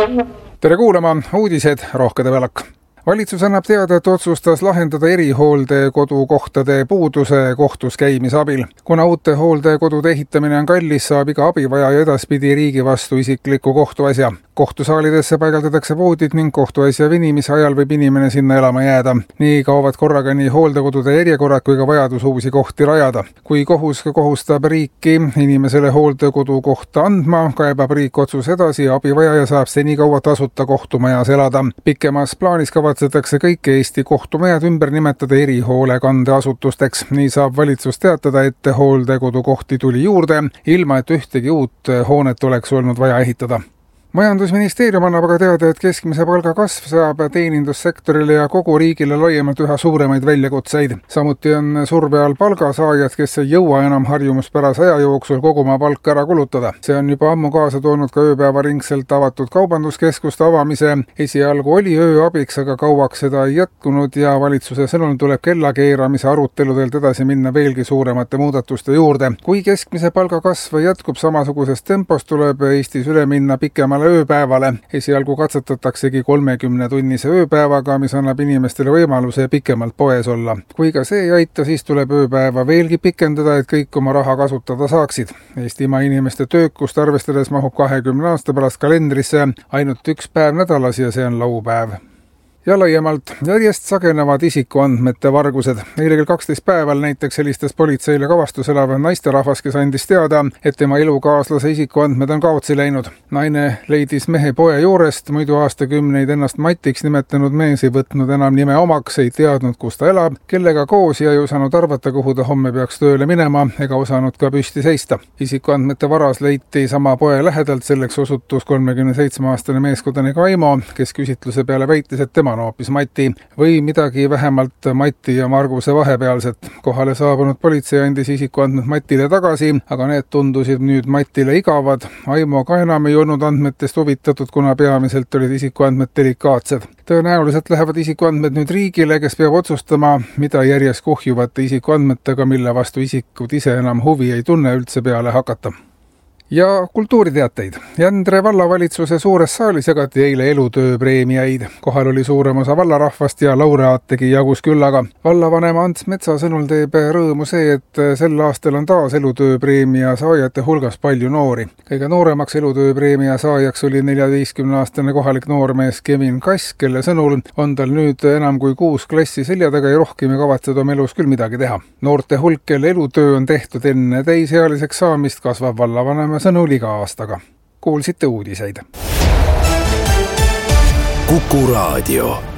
Tere kuulama, uudised Rohkede Välak. Valitsus annab teada, et otsustas lahendada erihooldekodukohtade puuduse kohtus käimise abil. Kuna uute hooldekodude ehitamine on kallis, saab iga abivajaja edaspidi riigi vastu isikliku kohtuasja. Kohtusaalidesse paigaldatakse voodid ning kohtuasja venimise ajal võib inimene sinna elama jääda. Nii kaovad korraga nii hooldekodude järjekorrad kui ka vajadus uusi kohti rajada. Kui kohus kohustab riiki inimesele hooldekodu kohta andma, kaebab riik otsus edasi ja abivajaja saab senikaua tasuta kohtumajas elada. Pikemas plaanis kavatsetakse kõik Eesti kohtumajad ümber nimetada erihoolekandeasutusteks. Nii saab valitsus teatada, et hooldekodukohti tuli juurde, ilma et ühtegi uut hoonet oleks olnud vaja ehitada. Majandusministeerium annab aga teada, et keskmise palga kasv saab teenindussektorile ja kogu riigile laiemalt üha suuremaid väljakutseid. Samuti on surve all palgasaajad, kes ei jõua enam harjumuspärase aja jooksul kogu oma palka ära kulutada. See on juba ammu kaasa toonud ka ööpäevaringselt avatud kaubanduskeskuste avamise. Esialgu oli ööabiks, aga kauaks seda ei jätkunud ja valitsuse sõnul tuleb kellakeeramise aruteludelt edasi minna veelgi suuremate muudatuste juurde. Kui keskmise palga kasv jätkub samasugusest tempos, tuleb Eestis üle minna pikemale ööpäevale. Esialgu katsetataksegi 30-tunnise ööpäevaga, mis annab inimestele võimaluse pikemalt poes olla. Kui ka see ei aita, siis tuleb ööpäeva veelgi pikendada, et kõik oma raha kasutada saaksid. Eestimaa inimeste töökust arvestades mahub 20 aasta pärast kalendrisse ainult üks päev nädalas ja see on laupäev. Ja laiemalt järjest sagenevad isikuandmete vargused. Eile kell 12 päeval näiteks helistas politseile Kavastus elav naisterahvas, kes andis teada, et tema elukaaslase isikuandmed on kaotsi läinud. Naine leidis mehe poe juurest, muidu aastakümneid ennast Matiks nimetanud mees ei võtnud enam nime omaks, ei teadnud, kus ta elab, kellega koos ja ei osanud arvata, kuhu ta homme peaks tööle minema ega osanud ka püsti seista. Isikuandmete varas leiti sama poe lähedalt, selleks osutus 37-aastane meeskodanik Aimo, kes küsitluse peale väitis, et tema hoopis Mati või midagi vähemalt Mati ja Marguse vahepealset. Kohale saabunud politsei andis isikuandmed Matile tagasi, aga need tundusid nüüd Matile igavad. Aimo ka enam ei olnud andmetest huvitatud, kuna peamiselt olid isikuandmed delikaatsed. Tõenäoliselt lähevad isikuandmed nüüd riigile, kes peab otsustama, mida järjest kuhjuvate isikuandmetega, mille vastu isikud ise enam huvi ei tunne üldse peale hakata. Ja kultuuriteateid. Jändre vallavalitsuse suures saalis jagati eile elutööpreemiaid. Kohal oli suurem osa vallarahvast ja laureaat tegi jagus küllaga. Vallavanema Ants Metsa sõnul teeb rõõmu see, et sel aastal on taas elutööpreemia saajate hulgas palju noori. Kõige nooremaks elutööpreemia saajaks oli 14-aastane kohalik noormees Kevin Kass, kelle sõnul on tal nüüd enam kui 6 klassi selja taga ja rohkem ei kavatseda oma elus küll midagi teha. Noorte hulk, kelle elutöö on tehtud enne täisealiseks saamist, kasvab vallavanema sõnul iga aastaga. Kuulsite uudiseid. Kuku Raadio.